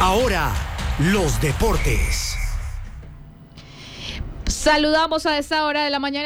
Ahora, los deportes. Saludamos a esta hora de la mañana,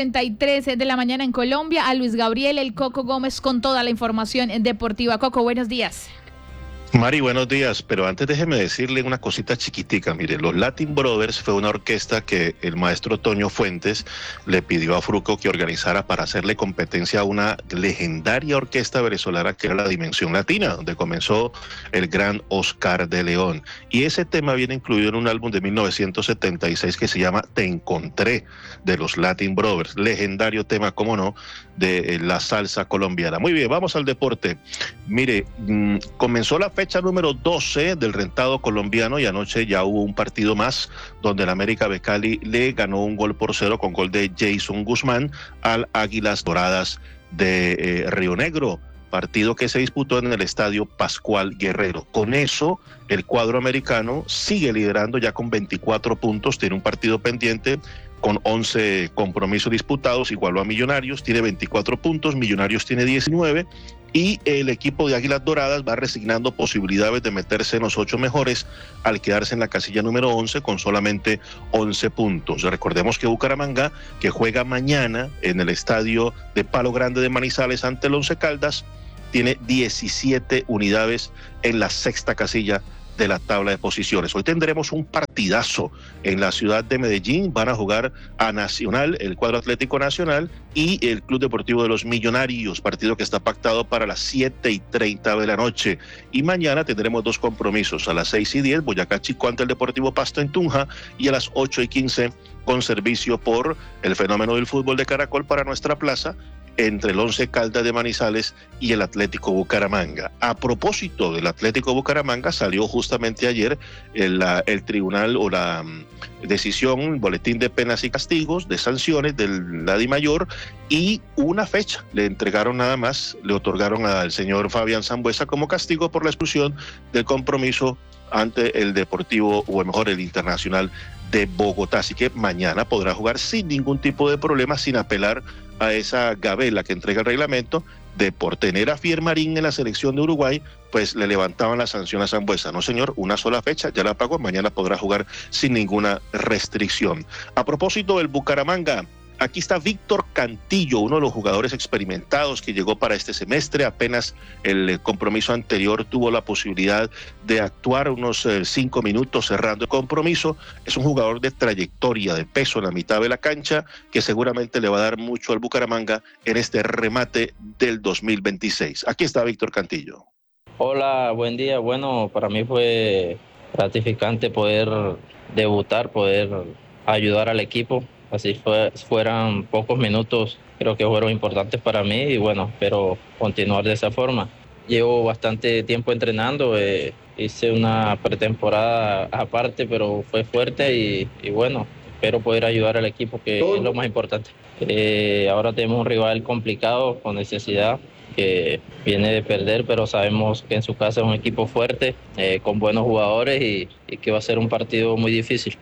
5:33 de la mañana en Colombia, a Luis Gabriel El Coco Gómez con toda la información deportiva. Coco, buenos días. Mari, buenos días, pero antes déjeme decirle una cosita chiquitica. Mire, los Latin Brothers fue una orquesta que el maestro Toño Fuentes le pidió a Fruco que organizara para hacerle competencia a una legendaria orquesta venezolana que era la Dimensión Latina, donde comenzó el gran Oscar de León. Y ese tema viene incluido en un álbum de 1976 que se llama Te Encontré, de los Latin Brothers. Legendario tema, cómo no, de la salsa colombiana. Muy bien, vamos al deporte. Mire, comenzó la fecha número 12 del rentado colombiano y anoche ya hubo un partido más donde el América de Cali le ganó 1-0 con gol de Jason Guzmán al Águilas Doradas de Río Negro. Partido que se disputó en el estadio Pascual Guerrero. Con eso, el cuadro americano sigue liderando ya con 24 puntos, tiene un partido pendiente con 11 compromisos disputados, igualó a Millonarios, tiene 24 puntos, Millonarios tiene 19, y el equipo de Águilas Doradas va resignando posibilidades de meterse en los 8 mejores al quedarse en la casilla número 11 con solamente 11 puntos. Recordemos que Bucaramanga, que juega mañana en el estadio de Palo Grande de Manizales ante el Once Caldas, tiene 17 unidades en la sexta casilla de la tabla de posiciones. Hoy tendremos un partidazo en la ciudad de Medellín. Van a jugar a Nacional, el cuadro Atlético Nacional, y el Club Deportivo de los Millonarios, partido que está pactado para las 7:30 de la noche. Y mañana tendremos 2 compromisos, a las 6:10, Boyacá Chico ante el Deportivo Pasto en Tunja, y a las 8:15 con servicio por el fenómeno del fútbol de Caracol para nuestra plaza, entre el Once Caldas de Manizales y el Atlético Bucaramanga. A propósito del Atlético Bucaramanga, salió justamente ayer el tribunal o la decisión, boletín de penas y castigos, de sanciones del DIMAYOR, y una fecha le entregaron nada más, le otorgaron al señor Fabián Sambueza como castigo por la expulsión del compromiso ante el Deportivo, o mejor el Internacional de Bogotá. Así que mañana podrá jugar sin ningún tipo de problema, sin apelar a esa gabela que entrega el reglamento de por tener a Fiermarín en la selección de Uruguay, pues le levantaban la sanción a Sambueza. No, señor, una sola fecha, ya la pagó, mañana podrá jugar sin ninguna restricción. A propósito del Bucaramanga, aquí está Víctor Cantillo, uno de los jugadores experimentados que llegó para este semestre. Apenas el compromiso anterior tuvo la posibilidad de actuar unos 5 minutos cerrando el compromiso. Es un jugador de trayectoria, de peso en la mitad de la cancha, que seguramente le va a dar mucho al Bucaramanga en este remate del 2026. Aquí está Víctor Cantillo. Hola, buen día. Bueno, para mí fue gratificante poder debutar, poder ayudar al equipo. Así fueran pocos minutos, creo que fueron importantes para mí y bueno, espero continuar de esa forma. Llevo bastante tiempo entrenando, hice una pretemporada aparte, pero fue fuerte y bueno, espero poder ayudar al equipo, que es lo más importante. Ahora tenemos un rival complicado, con necesidad, que viene de perder, pero sabemos que en su casa es un equipo fuerte, con buenos jugadores y que va a ser un partido muy difícil.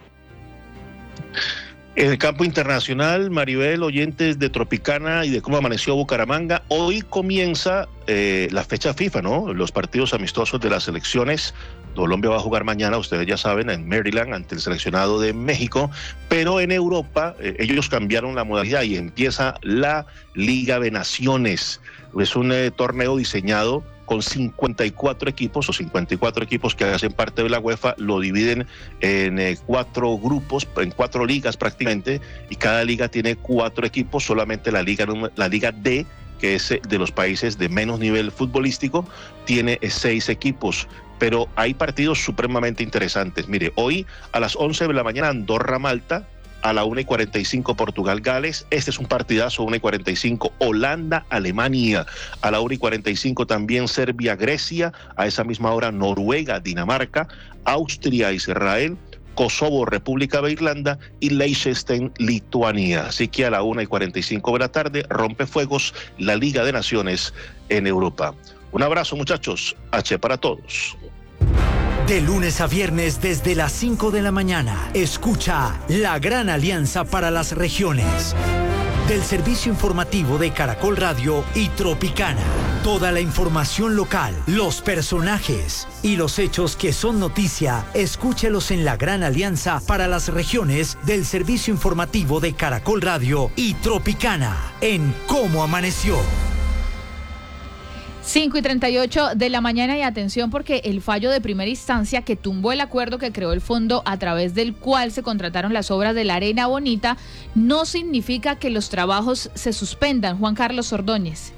En el campo internacional, Maribel, oyentes de Tropicana y de cómo amaneció Bucaramanga, hoy comienza la fecha FIFA, ¿no? Los partidos amistosos de las selecciones. Colombia va a jugar mañana, ustedes ya saben, en Maryland ante el seleccionado de México, pero en Europa ellos cambiaron la modalidad y empieza la Liga de Naciones. Es un torneo diseñado con 54 equipos o 54 equipos que hacen parte de la UEFA, lo dividen en 4 grupos, en 4 ligas prácticamente, y cada liga tiene 4 equipos. Solamente la liga D, que es de los países de menos nivel futbolístico, tiene 6 equipos. Pero hay partidos supremamente interesantes. Mire, hoy a las 11 de la mañana Andorra-Malta, a la 1:45 Portugal-Gales. Este es un partidazo, 1:45 Holanda-Alemania, a la 1:45 también Serbia-Grecia, a esa misma hora Noruega-Dinamarca, Austria-Israel, Kosovo-República de Irlanda y Liechtenstein-Lituania. Así que a la 1:45 de la tarde rompe fuegos la Liga de Naciones en Europa. Un abrazo, muchachos. H para todos. De lunes a viernes desde las 5 de la mañana, escucha La Gran Alianza para las Regiones. del servicio informativo de Caracol Radio y Tropicana. Toda la información local, los personajes y los hechos que son noticia, escúchelos en la gran alianza para las regiones del servicio informativo de Caracol Radio y Tropicana en Cómo Amaneció. 5:38 de la mañana y atención porque el fallo de primera instancia que tumbó el acuerdo que creó el fondo a través del cual se contrataron las obras de la Arena Bonita no significa que los trabajos se suspendan. Juan Carlos Ordóñez.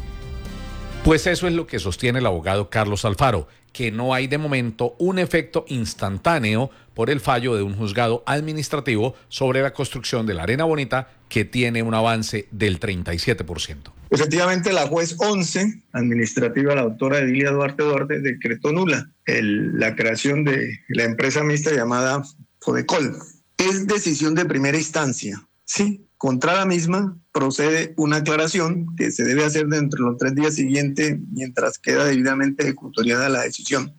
Pues eso es lo que sostiene el abogado Carlos Alfaro, que no hay de momento un efecto instantáneo por el fallo de un juzgado administrativo sobre la construcción de la Arena Bonita, que tiene un avance del 37%. Efectivamente, la juez 11 administrativa, la doctora Edilia Duarte, decretó nula la creación de la empresa mixta llamada Fodecol. Es decisión de primera instancia, sí. Contra la misma procede una aclaración que se debe hacer dentro de los 3 días siguientes mientras queda debidamente ejecutoriada la decisión.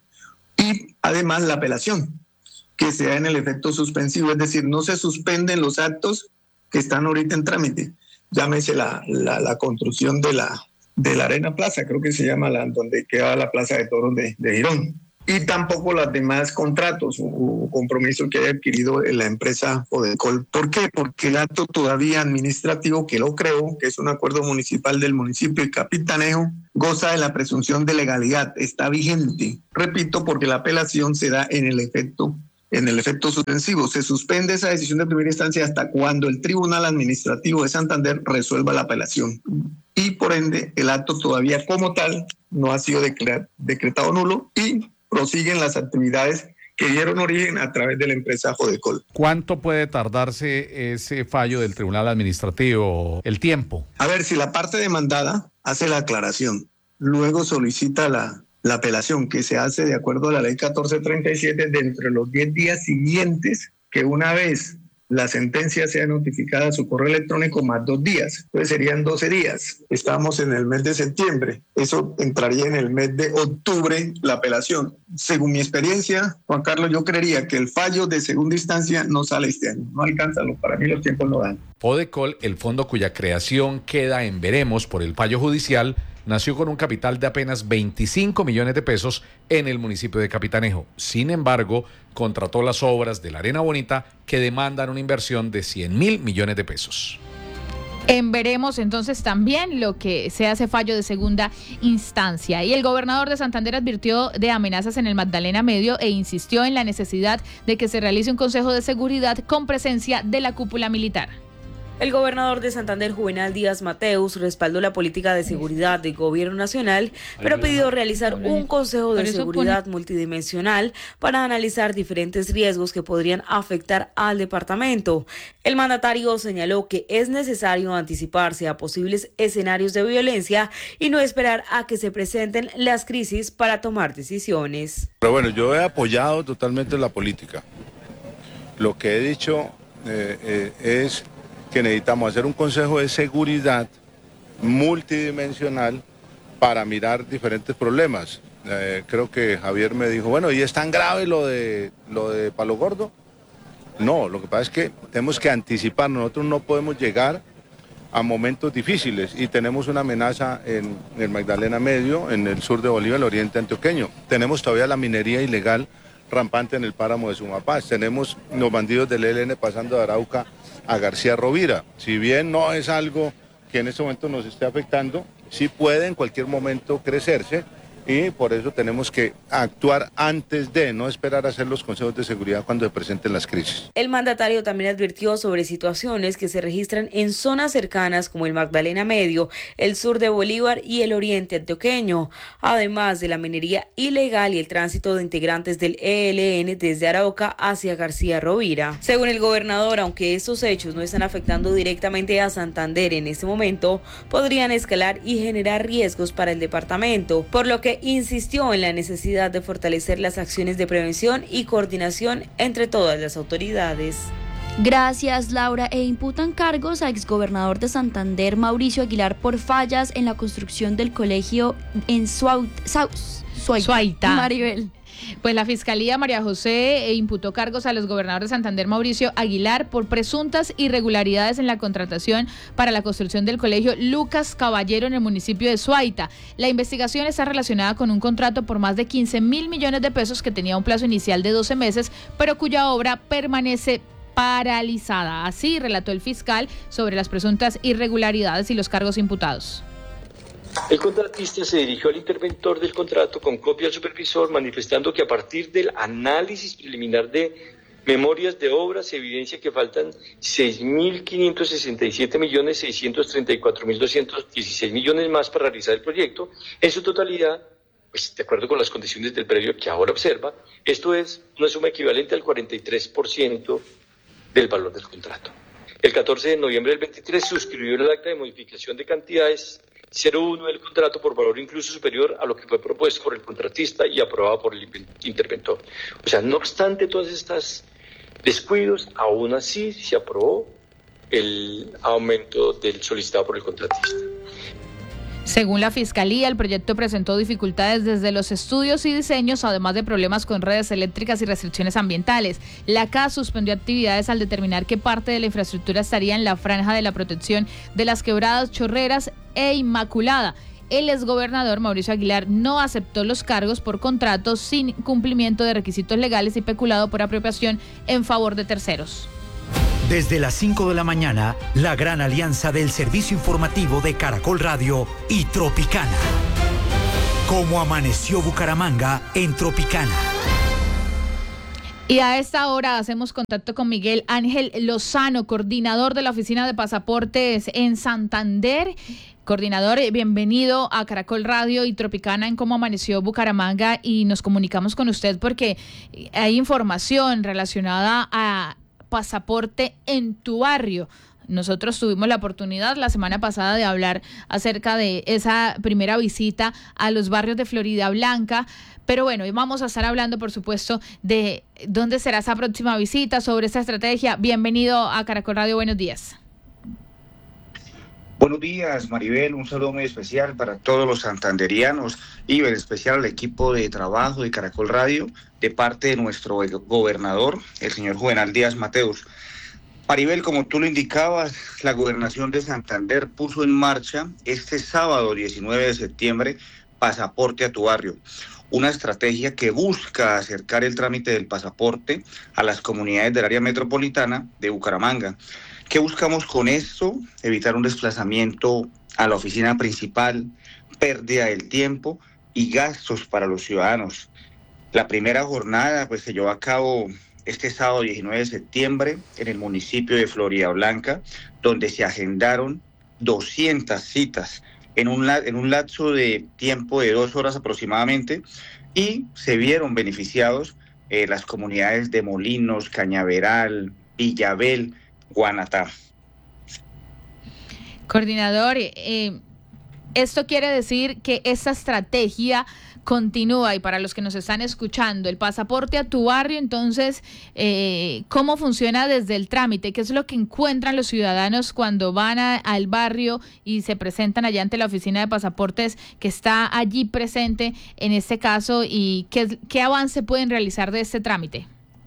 Y además la apelación, que sea en el efecto suspensivo, es decir, no se suspenden los actos que están ahorita en trámite. Llámese la construcción de la Arena Plaza, creo que se llama donde queda la Plaza de Toros de Girón. Y tampoco los demás contratos o compromisos que haya adquirido la empresa Fodecol. ¿Por qué? Porque el acto todavía administrativo que lo creó, que es un acuerdo municipal del municipio de Capitanejo, goza de la presunción de legalidad, está vigente. Repito, porque la apelación se da en el efecto suspensivo. Se suspende esa decisión de primera instancia hasta cuando el Tribunal Administrativo de Santander resuelva la apelación. Y por ende, el acto todavía como tal no ha sido decretado nulo y prosiguen las actividades que dieron origen a través de la empresa Fodecol. ¿Cuánto puede tardarse ese fallo del Tribunal Administrativo? ¿El tiempo? A ver, si la parte demandada hace la aclaración, luego solicita la apelación, que se hace de acuerdo a la ley 1437 dentro de los 10 días siguientes, que una vez la sentencia sea notificada a su correo electrónico más 2 días. Entonces serían 12 días. Estamos en el mes de septiembre. Eso entraría en el mes de octubre la apelación. Según mi experiencia, Juan Carlos, yo creería que el fallo de segunda instancia no sale este año. No alcanza, para mí los tiempos no dan. Fodecol, el fondo cuya creación queda en veremos por el fallo judicial, nació con un capital de apenas 25 millones de pesos en el municipio de Capitanejo. Sin embargo, contrató las obras de la Arena Bonita que demandan una inversión de 100.000 millones de pesos. Veremos entonces también lo que se hace fallo de segunda instancia. Y el gobernador de Santander advirtió de amenazas en el Magdalena Medio e insistió en la necesidad de que se realice un consejo de seguridad con presencia de la cúpula militar. El gobernador de Santander, Juvenal Díaz Mateus, respaldó la política de seguridad del gobierno nacional, pero pidió realizar un consejo de seguridad multidimensional para analizar diferentes riesgos que podrían afectar al departamento. El mandatario señaló que es necesario anticiparse a posibles escenarios de violencia y no esperar a que se presenten las crisis para tomar decisiones. Pero bueno, yo he apoyado totalmente la política. Lo que he dicho es que necesitamos hacer un consejo de seguridad multidimensional para mirar diferentes problemas. Creo que Javier me dijo, bueno, ¿y es tan grave lo de Palo Gordo? No, lo que pasa es que tenemos que anticipar, nosotros no podemos llegar a momentos difíciles y tenemos una amenaza en el Magdalena Medio, en el sur de Bolivia, el oriente antioqueño. Tenemos todavía la minería ilegal rampante en el páramo de Sumapaz, tenemos los bandidos del ELN pasando de Arauca a García Rovira. Si bien no es algo que en este momento nos esté afectando, sí puede en cualquier momento crecerse y por eso tenemos que actuar antes de, no esperar a hacer los consejos de seguridad cuando se presenten las crisis. El mandatario también advirtió sobre situaciones que se registran en zonas cercanas como el Magdalena Medio, el sur de Bolívar y el oriente antioqueño, además de la minería ilegal y el tránsito de integrantes del ELN desde Arauca hacia García Rovira. Según el gobernador, aunque estos hechos no están afectando directamente a Santander en este momento, podrían escalar y generar riesgos para el departamento, por lo que insistió en la necesidad de fortalecer las acciones de prevención y coordinación entre todas las autoridades. Gracias, Laura. Imputan cargos a exgobernador de Santander, Mauricio Aguilar, por fallas en la construcción del colegio en Saus. Suaita. Maribel. Pues la Fiscalía María José imputó cargos a los gobernadores de Santander Mauricio Aguilar por presuntas irregularidades en la contratación para la construcción del colegio Lucas Caballero en el municipio de Suaita. La investigación está relacionada con un contrato por más de 15.000 millones de pesos que tenía un plazo inicial de 12 meses, pero cuya obra permanece paralizada. Así relató el fiscal sobre las presuntas irregularidades y los cargos imputados. El contratista se dirigió al interventor del contrato con copia al supervisor, manifestando que a partir del análisis preliminar de memorias de obra se evidencia que faltan 6.567.634.216 millones más para realizar el proyecto. En su totalidad, pues de acuerdo con las condiciones del predio que ahora observa, esto es una suma equivalente al 43% del valor del contrato. El 14 de noviembre del 23 suscribió el acta de modificación de cantidades 01 del contrato por valor incluso superior a lo que fue propuesto por el contratista y aprobado por el interventor. O sea, no obstante todos estos descuidos, aún así se aprobó el aumento del solicitado por el contratista. Según la Fiscalía, el proyecto presentó dificultades desde los estudios y diseños, además de problemas con redes eléctricas y restricciones ambientales. La CAS suspendió actividades al determinar que parte de la infraestructura estaría en la franja de la protección de las quebradas Chorreras e Inmaculada. El exgobernador Mauricio Aguilar no aceptó los cargos por contratos sin cumplimiento de requisitos legales y peculado por apropiación en favor de terceros. Desde las 5 de la mañana, la gran alianza del servicio informativo de Caracol Radio y Tropicana. Cómo amaneció Bucaramanga en Tropicana. Y a esta hora hacemos contacto con Miguel Ángel Lozano, coordinador de la Oficina de Pasaportes en Santander. Coordinador, bienvenido a Caracol Radio y Tropicana en Cómo Amaneció Bucaramanga, y nos comunicamos con usted porque hay información relacionada a pasaporte en tu barrio. Nosotros tuvimos la oportunidad la semana pasada de hablar acerca de esa primera visita a los barrios de Florida Blanca, pero bueno, hoy vamos a estar hablando, por supuesto, de dónde será esa próxima visita, sobre esta estrategia. Bienvenido a Caracol Radio, buenos días. Buenos días, Maribel, un saludo muy especial para todos los santanderianos y en especial al equipo de trabajo de Caracol Radio de parte de nuestro gobernador, el señor Juvenal Díaz Mateus. Maribel, como tú lo indicabas, la Gobernación de Santander puso en marcha este sábado 19 de septiembre Pasaporte a tu Barrio, una estrategia que busca acercar el trámite del pasaporte a las comunidades del área metropolitana de Bucaramanga. ¿Qué buscamos con esto? Evitar un desplazamiento a la oficina principal, pérdida del tiempo y gastos para los ciudadanos. La primera jornada pues se llevó a cabo este sábado 19 de septiembre en el municipio de Florida Blanca, donde se agendaron 200 citas en un lapso de tiempo de 2 horas aproximadamente, y se vieron beneficiados las comunidades de Molinos, Cañaveral, Villabel, Guanatá. Coordinador, esto quiere decir que esta estrategia continúa, y para los que nos están escuchando, el pasaporte a tu barrio, entonces, ¿cómo funciona desde el trámite? ¿Qué es lo que encuentran los ciudadanos cuando van al barrio y se presentan allá ante la oficina de pasaportes que está allí presente en este caso, y qué avance pueden realizar de este trámite?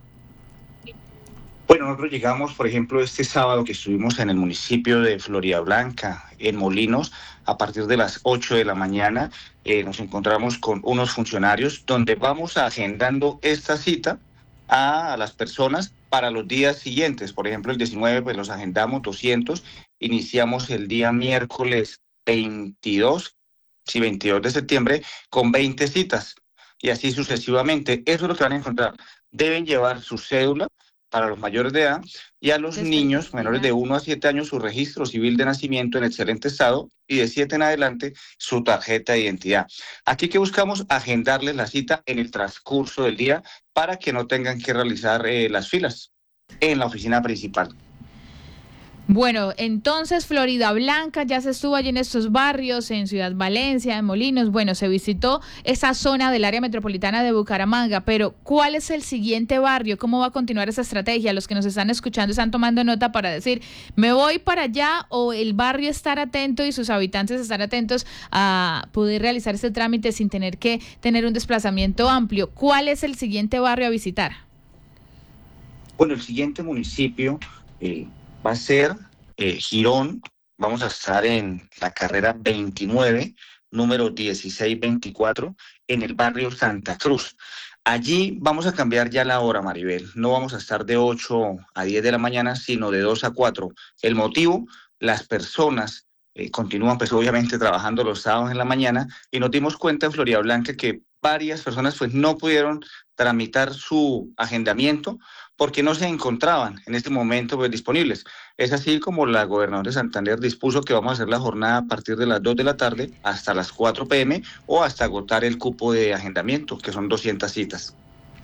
Bueno, nosotros llegamos, por ejemplo, este sábado que estuvimos en el municipio de Florida Blanca, en Molinos, a partir de las 8 de la mañana, nos encontramos con unos funcionarios donde vamos agendando esta cita a las personas para los días siguientes. Por ejemplo, el 19, pues los agendamos 200, iniciamos el día miércoles 22 de septiembre con 20 citas, y así sucesivamente. Eso es lo que van a encontrar. Deben llevar su cédula para los mayores de edad, y a los niños menores de 1 a 7 años su registro civil de nacimiento en excelente estado, y de 7 en adelante su tarjeta de identidad. Aquí que buscamos agendarles la cita en el transcurso del día para que no tengan que realizar las filas en la oficina principal. Bueno, entonces Florida Blanca ya se estuvo allí en estos barrios, en Ciudad Valencia, en Molinos. Bueno, se visitó esa zona del área metropolitana de Bucaramanga, pero ¿cuál es el siguiente barrio? ¿Cómo va a continuar esa estrategia? Los que nos están escuchando están tomando nota para decir, ¿me voy para allá o el barrio estar atento y sus habitantes estar atentos a poder realizar ese trámite sin tener que tener un desplazamiento amplio? ¿Cuál es el siguiente barrio a visitar? Bueno, el siguiente municipio va a ser Girón. Vamos a estar en la carrera 29, número 1624, en el barrio Santa Cruz. Allí vamos a cambiar ya la hora, Maribel. No vamos a estar de 8 a 10 de la mañana, sino de 2 a 4. El motivo, las personas continúan pues obviamente trabajando los sábados en la mañana y nos dimos cuenta en Florida Blanca que varias personas pues no pudieron tramitar su agendamiento porque no se encontraban en este momento pues disponibles. Es así como la gobernadora de Santander dispuso que vamos a hacer la jornada a partir de las 2 de la tarde hasta las 4 p.m. o hasta agotar el cupo de agendamiento, que son 200 citas.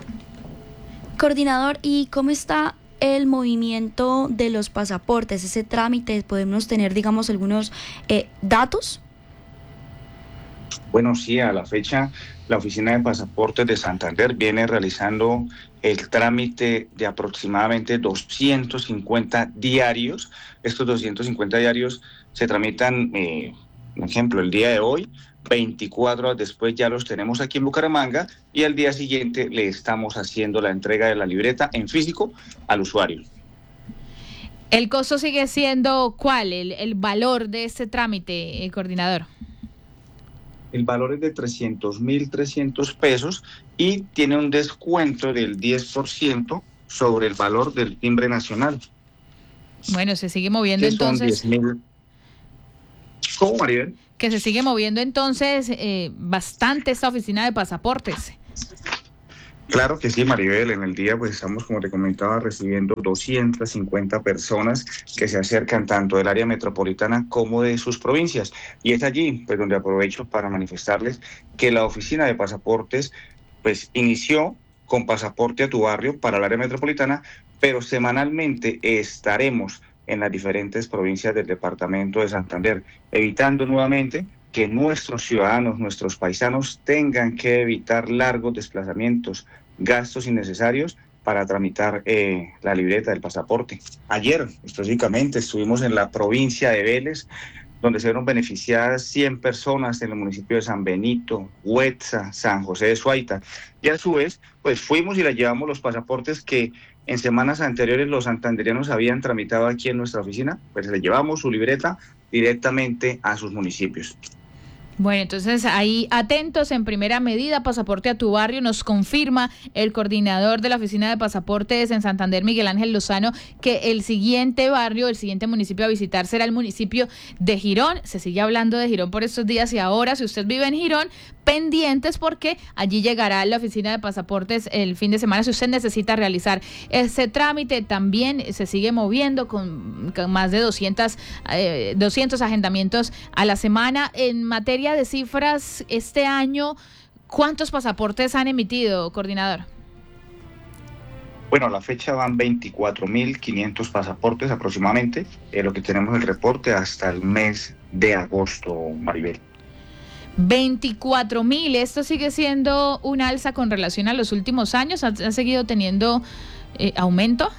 Coordinador, ¿y cómo está el movimiento de los pasaportes, ese trámite? ¿Podemos tener, digamos, algunos datos? Bueno, sí, a la fecha la Oficina de Pasaportes de Santander viene realizando el trámite de aproximadamente 250 diarios. Estos 250 diarios se tramitan, por ejemplo, el día de hoy, 24 horas después ya los tenemos aquí en Bucaramanga y al día siguiente le estamos haciendo la entrega de la libreta en físico al usuario. ¿El costo sigue siendo cuál? ¿El valor de este trámite, coordinador? El valor es de 300.300 pesos y tiene un descuento del 10% sobre el valor del timbre nacional. Bueno, se sigue moviendo entonces. 10.000. ¿Cómo, Maribel? Que se sigue moviendo entonces bastante esta oficina de pasaportes. Claro que sí, Maribel. En el día pues estamos, como te comentaba, recibiendo 250 personas que se acercan tanto del área metropolitana como de sus provincias. Y es allí pues donde aprovecho para manifestarles que la oficina de pasaportes pues inició con Pasaporte a tu Barrio para el área metropolitana, pero semanalmente estaremos en las diferentes provincias del departamento de Santander, evitando nuevamente que nuestros ciudadanos, nuestros paisanos tengan que evitar largos desplazamientos, gastos innecesarios para tramitar la libreta del pasaporte. Ayer, específicamente, estuvimos en la provincia de Vélez, donde se vieron beneficiadas 100 personas en el municipio de San Benito, Huetza, San José de Suaita. Y a su vez, pues fuimos y les llevamos los pasaportes que en semanas anteriores los santanderianos habían tramitado aquí en nuestra oficina, pues les llevamos su libreta directamente a sus municipios. Bueno, entonces ahí atentos en primera medida, Pasaporte a tu Barrio, nos confirma el coordinador de la Oficina de Pasaportes en Santander, Miguel Ángel Lozano, que el siguiente barrio, el siguiente municipio a visitar será el municipio de Girón. Se sigue hablando de Girón por estos días y ahora, si usted vive en Girón, pendientes porque allí llegará la Oficina de Pasaportes el fin de semana. Si usted necesita realizar ese trámite, también se sigue moviendo con más de 200 agendamientos a la semana. En materia de cifras, este año, ¿cuántos pasaportes han emitido, coordinador? Bueno, a la fecha van 24.500 pasaportes aproximadamente, lo que tenemos el reporte hasta el mes de agosto, Maribel. 24.000, ¿esto sigue siendo un alza con relación a los últimos años? ¿Ha seguido teniendo aumento?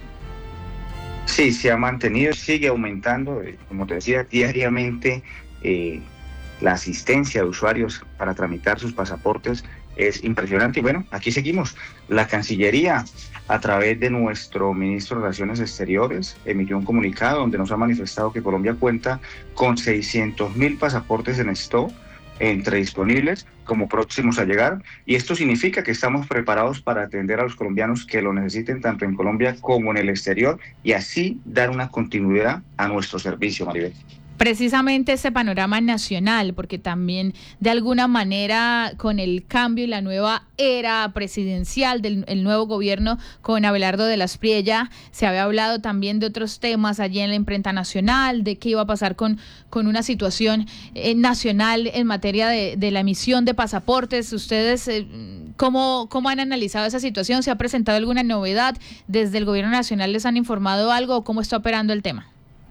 Sí, se ha mantenido, sigue aumentando, como te decía, diariamente la asistencia de usuarios para tramitar sus pasaportes es impresionante. Y bueno, aquí seguimos. La Cancillería, a través de nuestro ministro de Relaciones Exteriores, emitió un comunicado donde nos ha manifestado que Colombia cuenta con 600.000 pasaportes en stock, entre disponibles como próximos a llegar, y esto significa que estamos preparados para atender a los colombianos que lo necesiten tanto en Colombia como en el exterior y así dar una continuidad a nuestro servicio, Maribel. Precisamente ese panorama nacional, porque también de alguna manera con el cambio y la nueva era presidencial del nuevo gobierno con Abelardo de las Priella, se había hablado también de otros temas allí en la imprenta nacional, de qué iba a pasar con una situación nacional en materia de la emisión de pasaportes. ¿Ustedes cómo han analizado esa situación? ¿Se ha presentado alguna novedad? ¿Desde el gobierno nacional les han informado algo o cómo está operando el tema?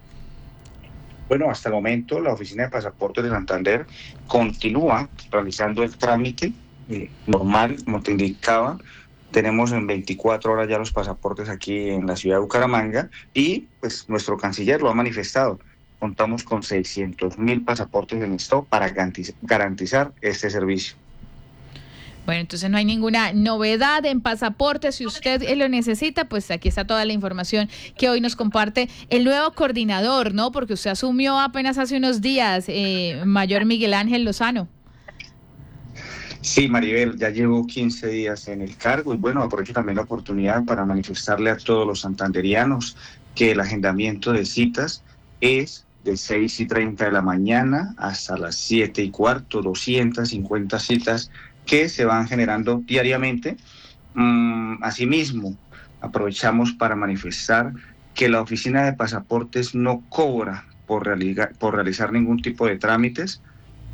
Bueno, hasta el momento la Oficina de Pasaportes de Santander continúa realizando el trámite normal, como te indicaba. Tenemos en 24 horas ya los pasaportes aquí en la ciudad de Bucaramanga y pues nuestro canciller lo ha manifestado. Contamos con 600.000 pasaportes en stock para garantizar este servicio. Bueno, entonces no hay ninguna novedad en pasaporte. Si usted lo necesita, pues aquí está toda la información que hoy nos comparte el nuevo coordinador, ¿no? Porque usted asumió apenas hace unos días, Mayor Miguel Ángel Lozano. Sí, Maribel, ya llevo 15 días en el cargo y bueno, aprovecho también la oportunidad para manifestarle a todos los santanderianos que el agendamiento de citas es de 6:30 de la mañana hasta las 7:15, 250 citas que se van generando diariamente. Asimismo, aprovechamos para manifestar que la Oficina de Pasaportes no cobra por realizar ningún tipo de trámites.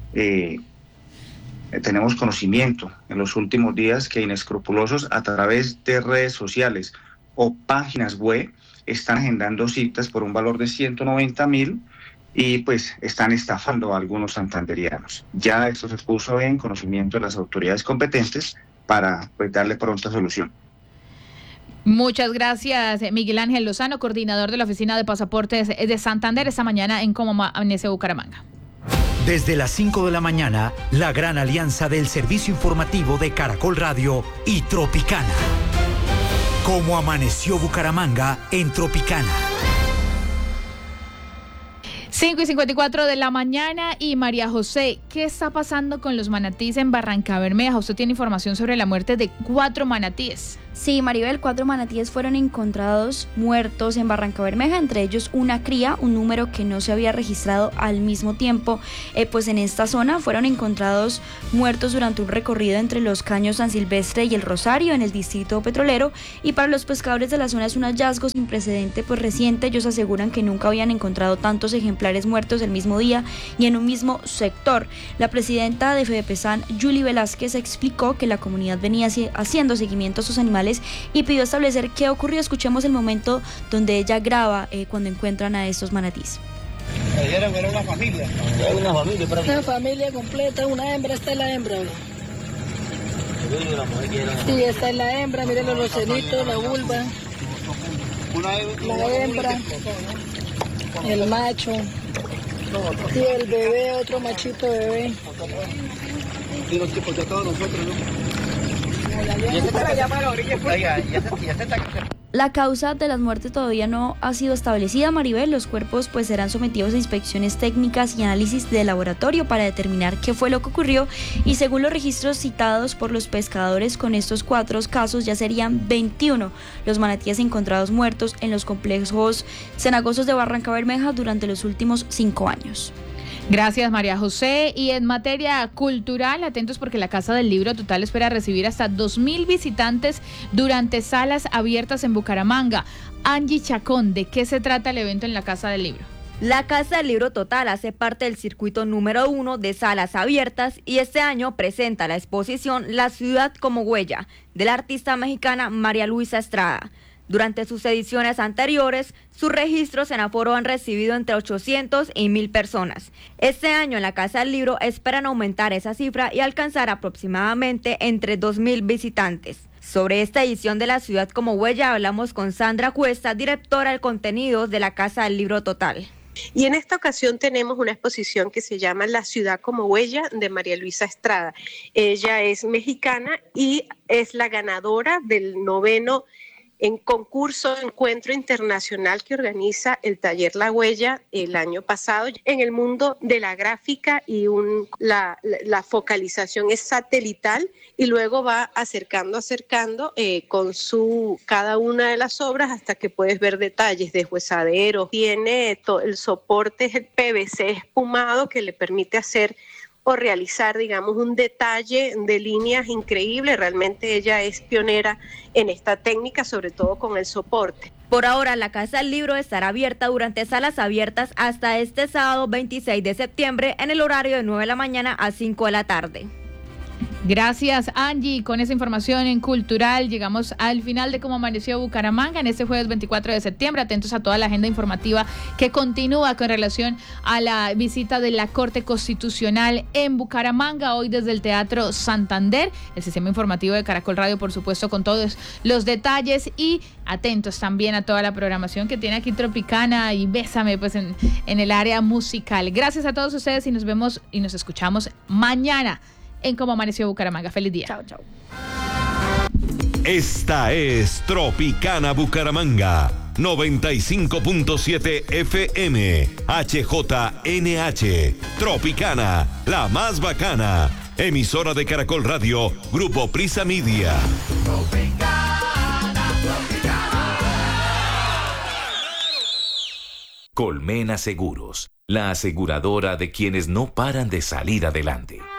Tenemos conocimiento en los últimos días que inescrupulosos a través de redes sociales o páginas web están agendando citas por un valor de 190.000 y pues están estafando a algunos santanderianos. Ya esto se puso en conocimiento de las autoridades competentes para pues darle pronta solución. Muchas gracias, Miguel Ángel Lozano, coordinador de la Oficina de Pasaportes de Santander, esta mañana en Cómo Amanece Bucaramanga. Desde las 5 de la mañana, la gran alianza del servicio informativo de Caracol Radio y Tropicana. Cómo amaneció Bucaramanga en Tropicana. 5:54 de la mañana y María José, ¿qué está pasando con los manatíes en Barrancabermeja? Usted tiene información sobre la muerte de 4 manatíes. Sí, Maribel, 4 manatíes fueron encontrados muertos en Barrancabermeja, entre ellos una cría, un número que no se había registrado al mismo tiempo. Pues en esta zona fueron encontrados muertos durante un recorrido entre los caños San Silvestre y el Rosario en el distrito petrolero, y para los pescadores de la zona es un hallazgo sin precedente pues reciente. Ellos aseguran que nunca habían encontrado tantos ejemplares muertos el mismo día y en un mismo sector. La presidenta de Fedepesan, Julie Velázquez, explicó que la comunidad venía haciendo seguimiento a sus animales y pidió establecer qué ocurrió. Escuchemos el momento donde ella graba cuando encuentran a estos manatís. Era una familia. Una familia completa, una hembra, está en la hembra. Sí, está en la hembra, miren los cenitos, la vulva. La hembra, el macho y el bebé, otro machito bebé. Y los chicos de todos nosotros, ¿no? La causa de las muertes todavía no ha sido establecida, Maribel. Los cuerpos pues serán sometidos a inspecciones técnicas y análisis de laboratorio para determinar qué fue lo que ocurrió, y según los registros citados por los pescadores, con estos 4 casos ya serían 21 los manatíes encontrados muertos en los complejos cenagosos de Barrancabermeja durante los últimos 5 años. Gracias, María José. Y en materia cultural, atentos porque la Casa del Libro Total espera recibir hasta 2.000 visitantes durante salas abiertas en Bucaramanga. Angie Chacón, ¿de qué se trata el evento en la Casa del Libro? La Casa del Libro Total hace parte del circuito número 1 de salas abiertas y este año presenta la exposición La Ciudad como Huella, de la artista mexicana María Luisa Estrada. Durante sus ediciones anteriores, sus registros en aforo han recibido entre 800 y 1.000 personas. Este año en la Casa del Libro esperan aumentar esa cifra y alcanzar aproximadamente entre 2.000 visitantes. Sobre esta edición de La Ciudad como Huella hablamos con Sandra Cuesta, directora de contenidos de la Casa del Libro Total. Y en esta ocasión tenemos una exposición que se llama La Ciudad como Huella, de María Luisa Estrada. Ella es mexicana y es la ganadora del 9º en concurso de encuentro internacional que organiza el Taller La Huella el año pasado. En el mundo de la gráfica y la focalización es satelital y luego va acercando con cada una de las obras hasta que puedes ver detalles de huesadero. Tiene el soporte, es el PVC espumado que le permite hacer o realizar, digamos, un detalle de líneas increíble. Realmente ella es pionera en esta técnica, sobre todo con el soporte. Por ahora, la Casa del Libro estará abierta durante salas abiertas hasta este sábado 26 de septiembre en el horario de 9 de la mañana a 5 de la tarde. Gracias, Angie. Con esa información en Cultural llegamos al final de Cómo Amaneció Bucaramanga en este jueves 24 de septiembre. Atentos a toda la agenda informativa que continúa con relación a la visita de la Corte Constitucional en Bucaramanga, hoy desde el Teatro Santander. El sistema informativo de Caracol Radio, por supuesto, con todos los detalles, y atentos también a toda la programación que tiene aquí Tropicana y Bésame, pues en el área musical. Gracias a todos ustedes y nos vemos y nos escuchamos mañana en Cómo Amaneció Bucaramanga. Feliz día. Chao, chao. Esta es Tropicana Bucaramanga, 95.7 FM, HJNH, Tropicana, la más bacana, emisora de Caracol Radio, Grupo Prisa Media. Colmena Seguros, la aseguradora de quienes no paran de salir adelante.